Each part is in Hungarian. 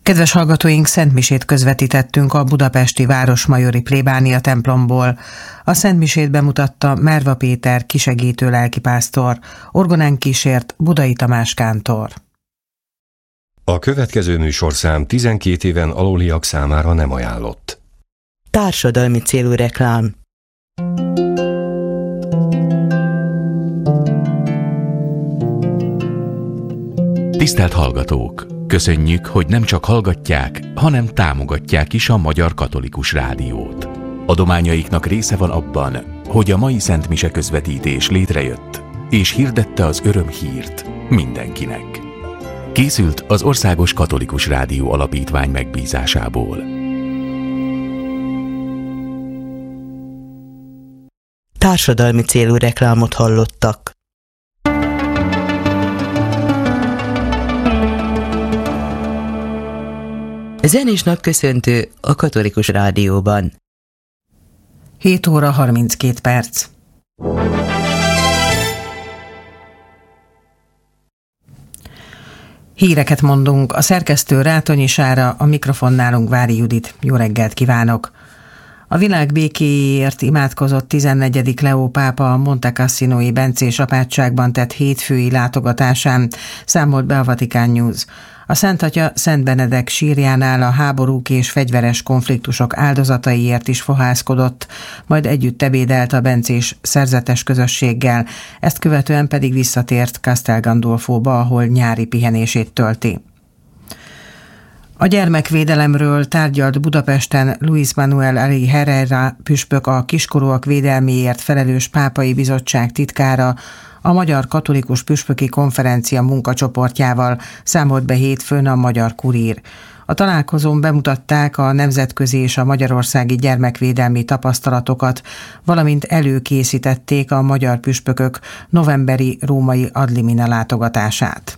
Kedves hallgatóink, szentmisét közvetítettünk a budapesti Városmajori plébánia templomból. A szentmisét bemutatta Merva Péter kisegítő lelkipásztor, orgonán kísért Budai Tamás kántor. A következő műsorszám 12 éven aluliak számára nem ajánlott. Társadalmi célú reklám. Tisztelt hallgatók! Köszönjük, hogy nem csak hallgatják, hanem támogatják is a Magyar Katolikus Rádiót. Adományaiknak része van abban, hogy a mai szentmise közvetítés létrejött, és hirdette az örömhírt mindenkinek. Készült az Országos Katolikus Rádió Alapítvány megbízásából. Társadalmi célú reklámot hallottak. Zenés napköszöntő a Katolikus Rádióban. 7 óra 32 perc. Híreket mondunk. A szerkesztő Rátonyi Sára, a mikrofon nálunk Vári Judit. Jó reggelt kívánok! A világ békéjéért imádkozott 14. Leó pápa a Monte Cassinoi bencés apátságban tett hétfői látogatásán, számolt be a Vatican News. A Szent Atya Szent Benedek sírjánál a háborúk és fegyveres konfliktusok áldozataiért is fohászkodott, majd együtt ebédelt a bencés szerzetes közösséggel, ezt követően pedig visszatért Castel Gandolfóba, ahol nyári pihenését tölti. A gyermekvédelemről tárgyalt Budapesten Luis Manuel Ali Herrera püspök, a kiskorúak védelméért felelős pápai bizottság titkára, a Magyar Katolikus Püspöki Konferencia munkacsoportjával, számolt be hétfőn a Magyar Kurír. A találkozón bemutatták a nemzetközi és a magyarországi gyermekvédelmi tapasztalatokat, valamint előkészítették a magyar püspökök novemberi római ad limina látogatását.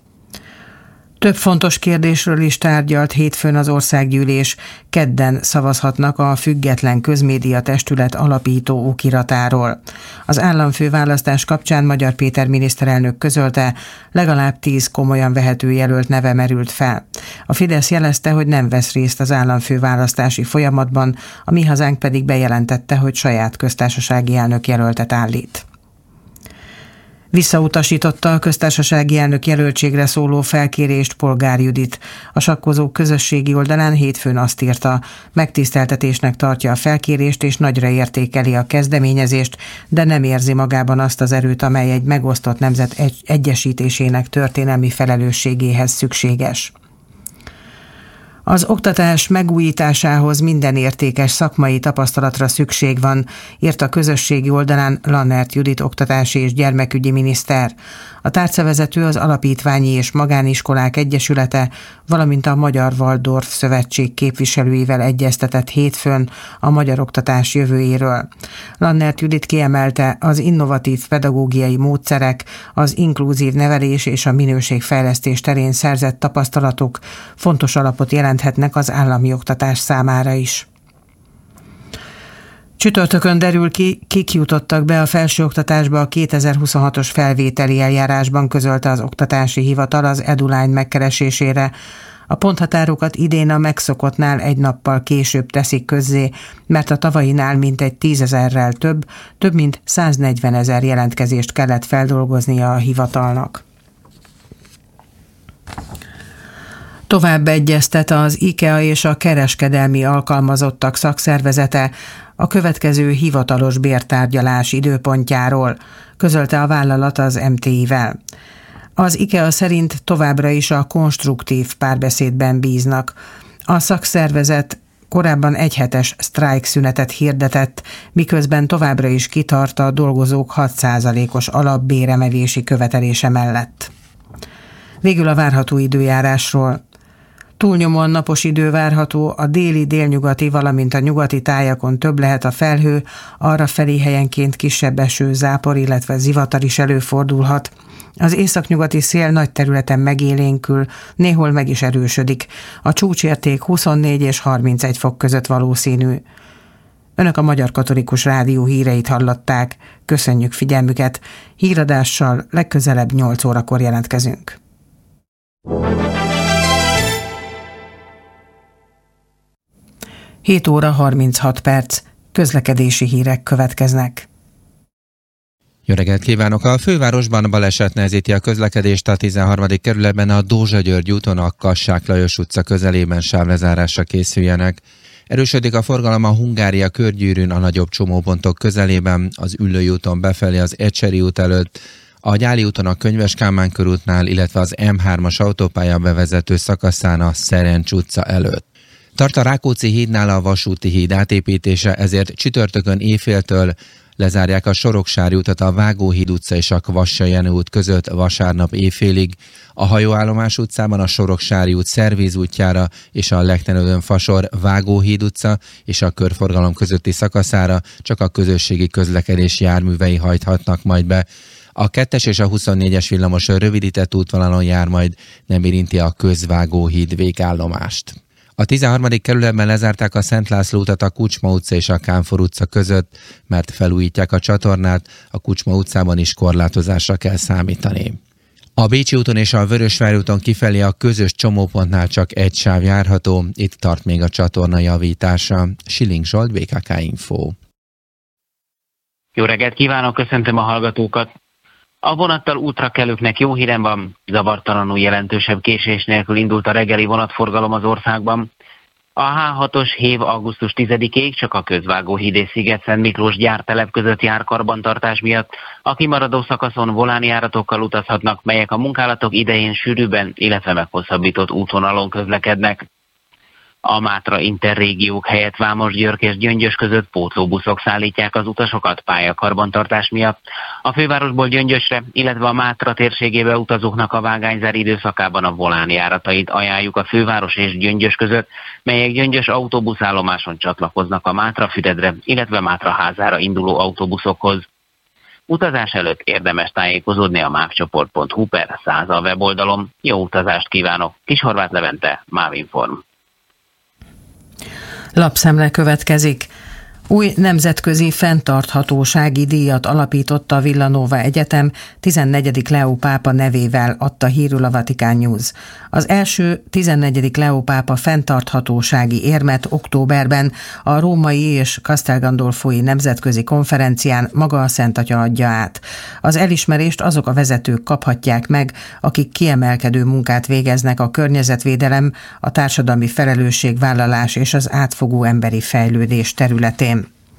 Több fontos kérdésről is tárgyalt hétfőn az országgyűlés, kedden szavazhatnak a Független Közmédia Testület alapító okiratáról. Az államfőválasztás kapcsán Magyar Péter miniszterelnök közölte, legalább 10 komolyan vehető jelölt neve merült fel. A Fidesz jelezte, hogy nem vesz részt az államfőválasztási folyamatban, a Mi Hazánk pedig bejelentette, hogy saját köztársasági elnök jelöltet állít. Visszautasította a köztársasági elnök jelöltségre szóló felkérést Polgár Judit. A sakkozók közösségi oldalán hétfőn azt írta, megtiszteltetésnek tartja a felkérést és nagyra értékeli a kezdeményezést, de nem érzi magában azt az erőt, amely egy megosztott nemzet egyesítésének történelmi felelősségéhez szükséges. Az oktatás megújításához minden értékes szakmai tapasztalatra szükség van, írt a közösségi oldalán Lannert Judit oktatási és gyermekügyi miniszter. A tárcavezető az Alapítványi és Magániskolák Egyesülete, valamint a Magyar Waldorf Szövetség képviselőivel egyeztetett hétfőn a magyar oktatás jövőjéről. Lannert Judit kiemelte, az innovatív pedagógiai módszerek, az inkluzív nevelés és a minőségfejlesztés terén szerzett tapasztalatok fontos alapot jelenthetnek az állami oktatás számára is. Csütörtökön derül ki, kik jutottak be a felsőoktatásba a 2026-os felvételi eljárásban, közölte az Oktatási Hivatal az EduLine megkeresésére. A ponthatárokat idén a megszokottnál egy nappal később teszik közzé, mert a tavainál mintegy 10 000-rel több mint 140 000 jelentkezést kellett feldolgoznia a hivatalnak. Tovább egyeztet az IKEA és a kereskedelmi alkalmazottak szakszervezete a következő hivatalos bértárgyalás időpontjáról, közölte a vállalat az MTI-vel. Az IKEA szerint továbbra is a konstruktív párbeszédben bíznak. A szakszervezet korábban egyhetes sztrájkszünetet hirdetett, miközben továbbra is kitart a dolgozók 6%-os alapbéremelési követelése mellett. Végül a várható időjárásról. Túlnyomóan napos idő várható, a déli, délnyugati, valamint a nyugati tájakon több lehet a felhő, arrafelé helyenként kisebb eső, zápor, illetve zivatar is előfordulhat. Az északnyugati szél nagy területen megélénkül, néhol meg is erősödik. A csúcsérték 24 és 31 fok között valószínű. Önök a Magyar Katolikus Rádió híreit hallották. Köszönjük figyelmüket. Híradással legközelebb 8 órakor jelentkezünk. 7 óra 36 perc. Közlekedési hírek következnek. Jó reggelt kívánok! A fővárosban baleset nehezíti a közlekedést a 13. kerületben a Dózsa-György úton, a Kassák Lajos utca közelében sávlezárásra készüljenek. Erősödik a forgalom a Hungária körgyűrűn, a nagyobb csomópontok közelében, az Üllői úton befelé az Ecseri út előtt, a Gyáli úton a Könyves Kálmán körútnál, illetve az M3-as autópálya bevezető szakaszán a Szerencs utca előtt. Tart a Rákóczi hídnál a vasúti híd átépítése, ezért csütörtökön éjféltől lezárják a Soroksári utat a Vágóhíd utca és a Kvassai Jenő út között vasárnap éjfélig. A Hajóállomás utcában a Soroksári út Szervíz útjára és a Lechtenödön-Fasor Vágóhíd utca és a körforgalom közötti szakaszára csak a közösségi közlekedés járművei hajthatnak majd be. A 2-es és a 24-es villamos rövidített útvonalon jár majd, nem érinti a Közvágóhíd végállomást. A 13. kerületben lezárták a Szent László utat a Kucsma utca és a Kánfor utca között, mert felújítják a csatornát, a Kucsma utcában is korlátozásra kell számítani. A Bécsi úton és a Vörösvári úton kifelé a közös csomópontnál csak egy sáv járható, itt tart még a csatorna javítása. Schilling Zsolt, BKK Info. Jó reggelt kívánok, köszöntöm a hallgatókat! A vonattal útra kelőknek jó hírem van, zavartalanul jelentősebb késés nélkül indult a reggeli vonatforgalom az országban. A H6-os hév augusztus 10-ig csak a Közvágóhíd és Sziget-Szent Miklós gyártelep között jár karbantartás miatt. A kimaradó szakaszon volánjáratokkal utazhatnak, melyek a munkálatok idején sűrűbben, illetve meghosszabbított útvonalon közlekednek. A Mátra interrégiók helyett Vámosgyörgy és Gyöngyös között pótlóbuszok szállítják az utasokat pályakarbantartás miatt. A fővárosból Gyöngyösre, illetve a Mátra térségébe utazóknak a vágányzár időszakában a volánjáratait ajánljuk a főváros és Gyöngyös között, melyek Gyöngyös autóbuszállomáson csatlakoznak a Mátrafüredre, illetve Mátraházára induló autóbuszokhoz. Utazás előtt érdemes tájékozódni a mávcsoport.hu/100 weboldalon. Jó utazást kívánok! Kishorváth Levente, Mávinform. Lapszemle következik. Új nemzetközi fenntarthatósági díjat alapította a Villanova Egyetem, 14. Leó pápa nevével, adta hírül a Vatican News. Az első 14. Leó pápa fenntarthatósági érmet októberben a római és Castel Gandolfoi nemzetközi konferencián maga a Szent Atya adja át. Az elismerést azok a vezetők kaphatják meg, akik kiemelkedő munkát végeznek a környezetvédelem, a társadalmi felelősségvállalás és az átfogó emberi fejlődés területén.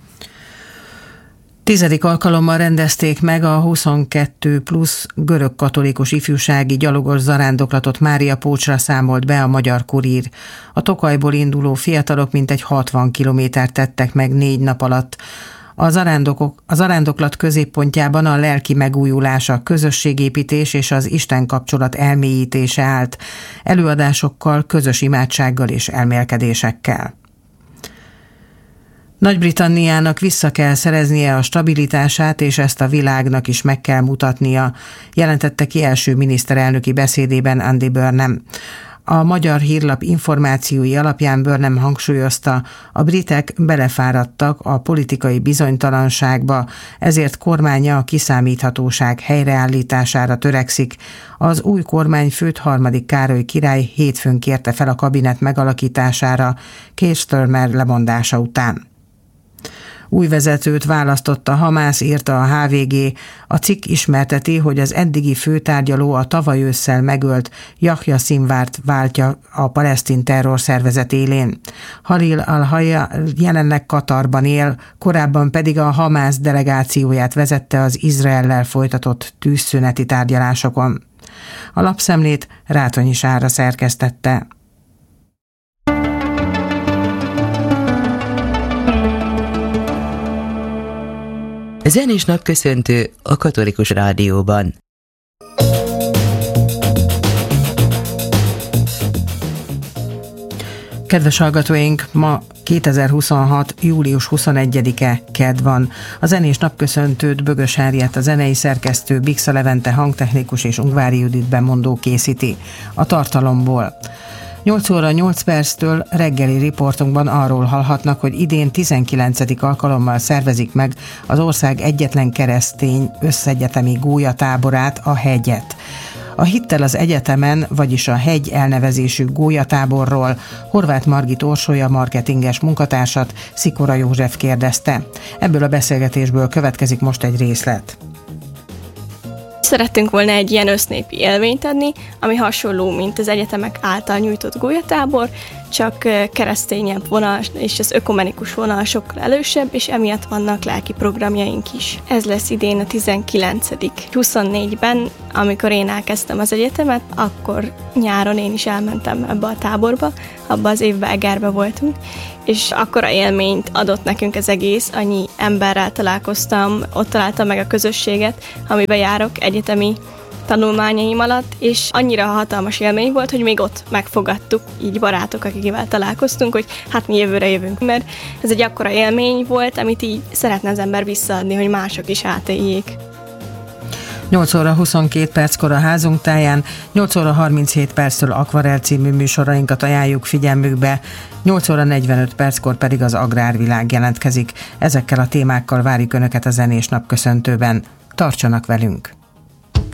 10. alkalommal rendezték meg a 22+ görög-katolikus ifjúsági gyalogos zarándoklatot. Mária Pócsra számolt be a Magyar Kurír. A Tokajból induló fiatalok mintegy 60 kilométert tettek meg 4 nap alatt. A zarándoklat középpontjában a lelki megújulás, a közösségépítés és az Isten kapcsolat elmélyítése állt, előadásokkal, közös imádsággal és elmélkedésekkel. Nagy-Britanniának vissza kell szereznie a stabilitását, és ezt a világnak is meg kell mutatnia, jelentette ki első miniszterelnöki beszédében Andy Burnham. A Magyar Hírlap információi alapján Burnham hangsúlyozta, a britek belefáradtak a politikai bizonytalanságba, ezért kormánya a kiszámíthatóság helyreállítására törekszik. Az új kormányfőt, 3. Károly király hétfőn kérte fel a kabinet megalakítására Keir Starmer lemondása után. Új vezetőt választott a Hamász, írta a HVG. A cikk ismerteti, hogy az eddigi főtárgyaló a tavaly ősszel megölt Yahya Sinwart váltja a palesztin terrorszervezet élén. Halil al-Hayya jelenleg Katarban él, korábban pedig a Hamász delegációját vezette az Izraellel folytatott tűzszüneti tárgyalásokon. A lapszemlét Rátonyi Sára szerkesztette. Zenés napköszöntő a Katolikus Rádióban. Kedves hallgatóink, ma 2026. július 21-e kedd van. A zenés napköszöntőt Bögös Henriett, a zenei szerkesztő, Bixa Levente hangtechnikus és Ungvári Judit bemondó készíti. A tartalomból. 8 óra 8 perctől reggeli riportunkban arról hallhatnak, hogy idén 19. alkalommal szervezik meg az ország egyetlen keresztény összegyetemi gólyatáborát, a Hegyet. A Hittel az egyetemen, vagyis a Hegy elnevezésű gólyatáborról Horváth Margit Orsolya marketinges munkatársat Szikora József kérdezte. Ebből a beszélgetésből következik most egy részlet. Szerettünk volna egy ilyen össznépi élményt adni, ami hasonló, mint az egyetemek által nyújtott gólyatábor, csak keresztényebb vonal és az ökumenikus vonal sokkal elősebb, és emiatt vannak lelki programjaink is. Ez lesz idén a 19. 24-ben, amikor én elkezdtem az egyetemet, akkor nyáron én is elmentem ebbe a táborba, abba az évben Egerbe voltunk, és akkora élményt adott nekünk az egész, annyi emberrel találkoztam, ott találtam meg a közösséget, amiben járok egyetemi tanulmányaim alatt, és annyira hatalmas élmény volt, hogy még ott megfogadtuk, így barátok, akikkel találkoztunk, hogy hát mi jövőre jövünk, mert ez egy akkora élmény volt, amit így szeretne az ember visszaadni, hogy mások is átéljék. 8 óra 22 perckor a házunk táján, 8 óra 37 perctől Akvarel című műsorainkat ajánljuk figyelmükbe, 8 óra 45 perckor pedig az Agrárvilág jelentkezik. Ezekkel a témákkal várjuk Önöket a Zenés Napköszöntőben. Tartsanak velünk!